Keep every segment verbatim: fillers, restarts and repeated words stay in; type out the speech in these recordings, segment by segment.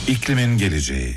İklimin geleceği.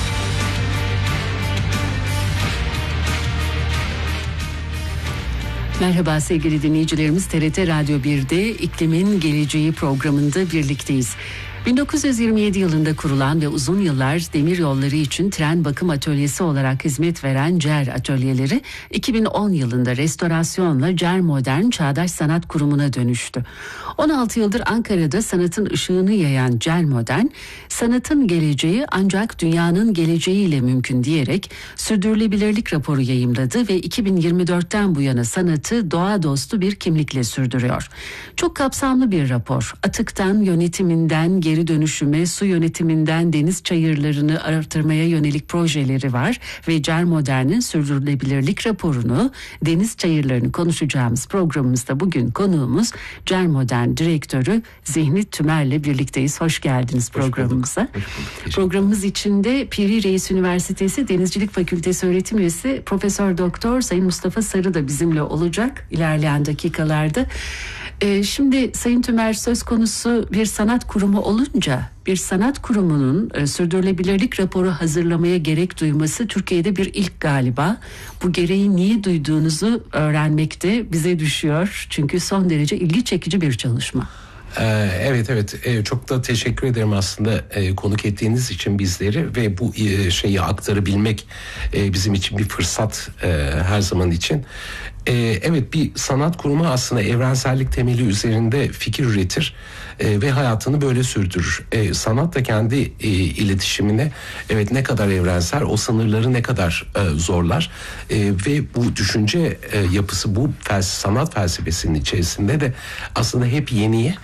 Merhaba sevgili dinleyicilerimiz, T R T Radyo bir'de İklimin Geleceği programında birlikteyiz. bin dokuz yüz yirmi yedi yılında kurulan ve uzun yıllar demir yolları için tren bakım atölyesi olarak hizmet veren CER Atölyeleri iki bin on yılında restorasyonla CER Modern Çağdaş Sanat Kurumu'na dönüştü. on altı yıldır Ankara'da sanatın ışığını yayan CER Modern, sanatın geleceği ancak dünyanın geleceğiyle mümkün diyerek sürdürülebilirlik raporu yayımladı ve iki bin yirmi dörtten bu yana sanatı doğa dostu bir kimlikle sürdürüyor. Çok kapsamlı bir rapor. Atıktan yönetiminden geri dönüşüme, su yönetiminden deniz çayırlarını artırmaya yönelik projeleri var ve CER Modern'in sürdürülebilirlik raporunu, deniz çayırlarını konuşacağımız programımızda bugün konuğumuz CER Modern Direktörü Zihni Tümer'le birlikteyiz. Hoş geldiniz programımıza. Hoş bulduk. Programımız içinde Piri Reis Üniversitesi Denizcilik Fakültesi öğretim üyesi Profesör Doktor Sayın Mustafa Sarı da bizimle olacak ilerleyen dakikalarda. Ee, şimdi Sayın Tümer, söz konusu bir sanat kurumu olunca bir sanat kurumunun e, sürdürülebilirlik raporu hazırlamaya gerek duyması Türkiye'de bir ilk galiba. Bu gereği niye duyduğunuzu öğrenmek de bize düşüyor. Çünkü son derece ilgi çekici bir çalışma. Evet evet çok da teşekkür ederim aslında konuk ettiğiniz için bizleri ve bu şeyi aktarabilmek bizim için bir fırsat her zaman için. Evet, bir sanat kurumu aslında evrensellik temeli üzerinde fikir üretir ve hayatını böyle sürdürür. Sanat da kendi iletişimine evet ne kadar evrensel, o sınırları ne kadar zorlar ve bu düşünce yapısı, bu fels- sanat felsefesinin içerisinde de aslında hep yeniye